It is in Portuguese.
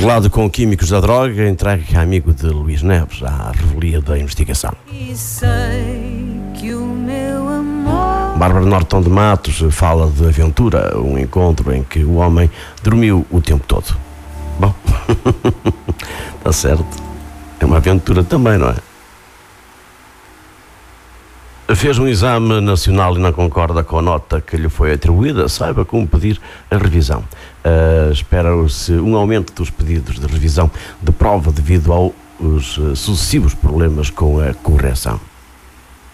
Estrelado com químicos da droga, entregue a amigo de Luís Neves à revelia da investigação. E sei que o meu amor... Bárbara Norton de Matos fala de aventura, um encontro em que o homem dormiu o tempo todo. Bom, está certo. É uma aventura também, não é? Fez um exame nacional e não concorda com a nota que lhe foi atribuída, saiba como pedir a revisão. Espera-se um aumento dos pedidos de revisão de prova devido aos sucessivos problemas com a correção.